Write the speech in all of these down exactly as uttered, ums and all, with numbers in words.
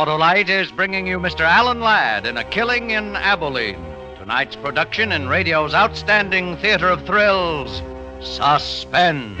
Autolite is bringing you Mister Alan Ladd in A Killing in Abilene. Tonight's production in radio's outstanding theater of thrills, Suspense.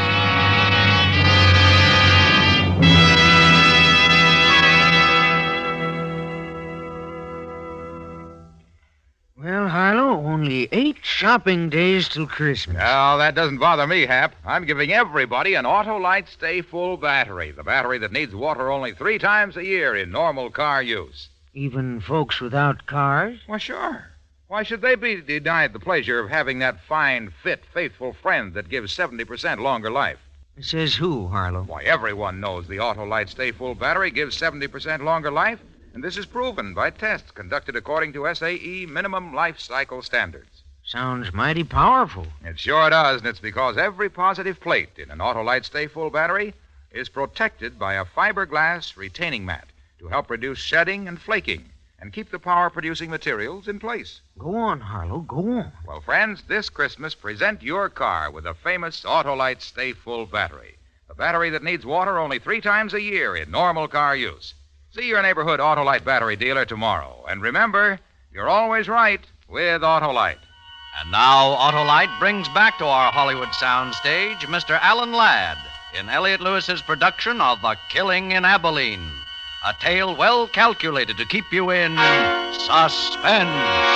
Well, Harlow, only eight shopping days till Christmas. Well, that doesn't bother me, Hap. I'm giving everybody an Autolite Stay Full battery, the battery that needs water only three times a year in normal car use. Even folks without cars? Well, sure. Why should they be denied the pleasure of having that fine, fit, faithful friend that gives seventy percent longer life? Says who, Harlow? Why, everyone knows the Autolite Stay Full battery gives seventy percent longer life, and this is proven by tests conducted according to S A E minimum life cycle standards. Sounds mighty powerful. It sure does, and it's because every positive plate in an Autolite Stay Full battery is protected by a fiberglass retaining mat to help reduce shedding and flaking and keep the power-producing materials in place. Go on, Harlow, go on. Well, friends, this Christmas, present your car with a famous Autolite Stay Full battery, the battery that needs water only three times a year in normal car use. See your neighborhood Autolite battery dealer tomorrow. And remember, you're always right with Autolite. And now Autolite brings back to our Hollywood soundstage Mister Alan Ladd in Elliott Lewis's production of A Killing in Abilene, a tale well calculated to keep you in suspense.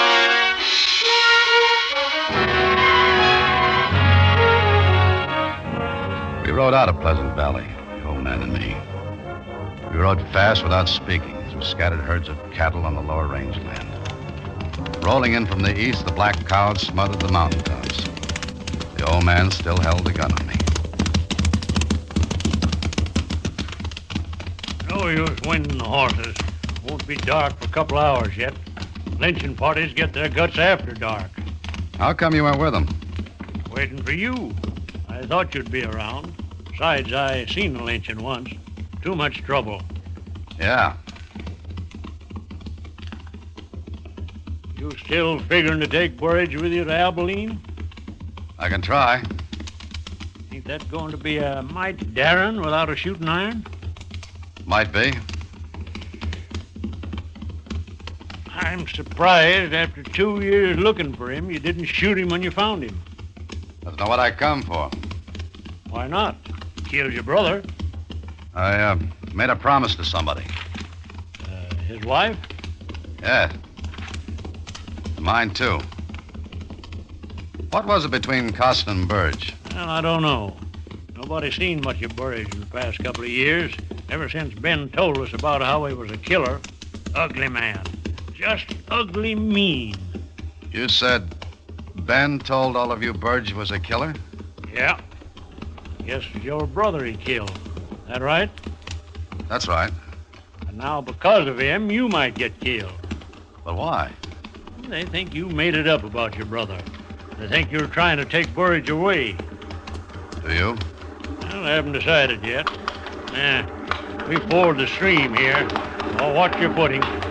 We rode out of Pleasant Valley, the old man and me. We rode fast without speaking through scattered herds of cattle on the lower rangeland. Rolling in from the east, the black clouds smothered the mountaintops. The old man still held the gun on me. No use winding the horses. Won't be dark for a couple hours yet. Lynching parties get their guts after dark. How come you went with them? Waiting for you. I thought you'd be around. Besides, I seen the lynching once. Too much trouble. Yeah. You still figuring to take Burridge with you to Abilene? I can try. Think that's going to be a mite daring without a shooting iron? Might be. I'm surprised after two years looking for him, you didn't shoot him when you found him. That's not what I come for. Why not? Killed your brother. I uh, made a promise to somebody. Uh, his wife? Yeah. Mine, too. What was it between Costin and Burge? Well, I don't know. Nobody's seen much of Burridge in the past couple of years, ever since Ben told us about how he was a killer. Ugly man. Just ugly mean. You said Ben told all of you Burge was a killer? Yeah. Guess it's your brother he killed. That right? That's right. And now because of him, you might get killed. But why? They think you made it up about your brother. They think you're trying to take Burridge away. Do you? Well, I haven't decided yet. Nah, we ford the stream here. I'll watch your footing.